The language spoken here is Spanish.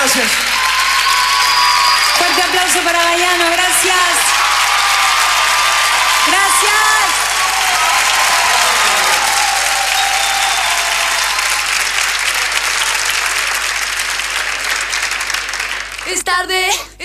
gracias. Fuerte aplauso para Gayano, gracias. Gracias. Es tarde.